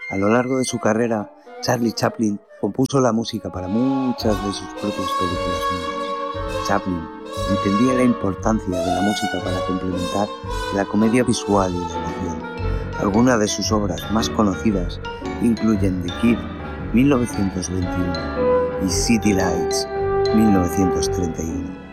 A lo largo de su carrera, Charlie Chaplin compuso la música para muchas de sus propias películas mudas. Chaplin entendía la importancia de la música para complementar la comedia visual y la emoción. Algunas de sus obras más conocidas incluyen The Kid, 1921, y City Lights, 1931.